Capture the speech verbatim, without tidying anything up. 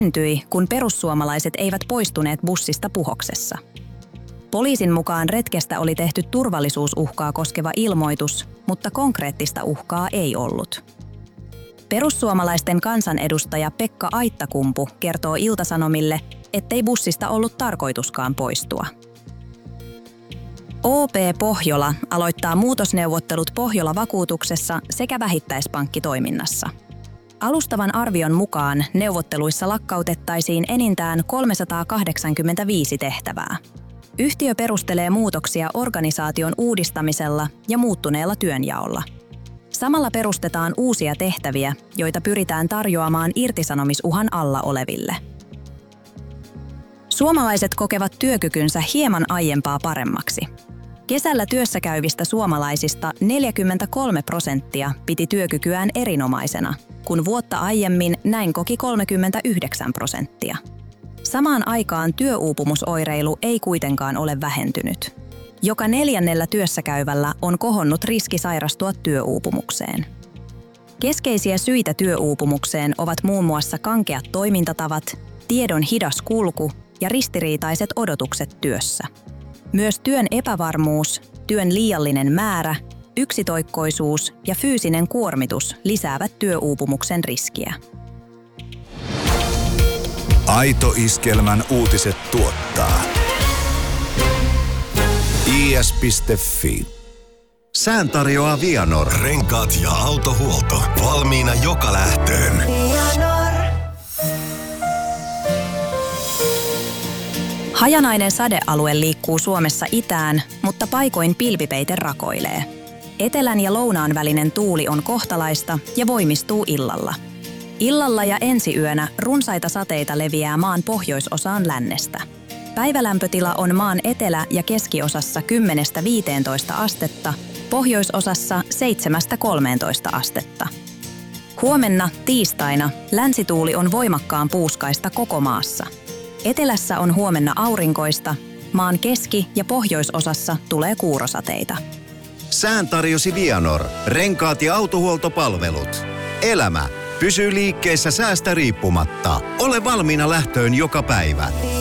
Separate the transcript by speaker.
Speaker 1: syntyi, kun perussuomalaiset eivät poistuneet bussista puhoksessa. Poliisin mukaan retkestä oli tehty turvallisuusuhkaa koskeva ilmoitus, mutta konkreettista uhkaa ei ollut. Perussuomalaisten kansanedustaja Pekka Aittakumpu kertoo Ilta-Sanomille, ettei bussista ollut tarkoituskaan poistua. O P Pohjola aloittaa muutosneuvottelut Pohjola-vakuutuksessa sekä vähittäispankkitoiminnassa. Alustavan arvion mukaan neuvotteluissa lakkautettaisiin enintään kolmesataakahdeksankymmentäviisi tehtävää. Yhtiö perustelee muutoksia organisaation uudistamisella ja muuttuneella työnjaolla. Samalla perustetaan uusia tehtäviä, joita pyritään tarjoamaan irtisanomisuhan alla oleville. Suomalaiset kokevat työkykynsä hieman aiempaa paremmaksi. Kesällä työssä käyvistä suomalaisista neljäkymmentäkolme prosenttia piti työkykyään erinomaisena, kun vuotta aiemmin näin koki kolmekymmentäyhdeksän prosenttia. Samaan aikaan työuupumusoireilu ei kuitenkaan ole vähentynyt. Joka neljännellä työssäkäyvällä on kohonnut riski sairastua työuupumukseen. Keskeisiä syitä työuupumukseen ovat muun muassa kankeat toimintatavat, tiedon hidas kulku ja ristiriitaiset odotukset työssä. Myös työn epävarmuus, työn liiallinen määrä, yksitoikkoisuus ja fyysinen kuormitus lisäävät työuupumuksen riskiä.
Speaker 2: Aito Iskelmän uutiset tuottaa i s piste f i.
Speaker 3: Sään tarjoaa Vianor.
Speaker 4: Renkaat ja autohuolto. Valmiina joka lähtöön.
Speaker 5: Vianor.
Speaker 1: Hajanainen sadealue liikkuu Suomessa itään, mutta paikoin pilvipeite rakoilee. Etelän ja lounaan välinen tuuli on kohtalaista ja voimistuu illalla. Illalla ja ensiyönä runsaita sateita leviää maan pohjoisosaan lännestä. Päivälämpötila on maan etelä- ja keskiosassa kymmenestä viiteentoista astetta, pohjoisosassa seitsemästä kolmeentoista astetta. Huomenna tiistaina länsituuli on voimakkaan puuskaista koko maassa. Etelässä on huomenna aurinkoista, maan keski- ja pohjoisosassa tulee kuurosateita.
Speaker 3: Sään tarjosi Vianor. Renkaat ja autohuoltopalvelut. Elämä pysyy liikkeessä säästä riippumatta. Ole valmiina lähtöön joka päivä.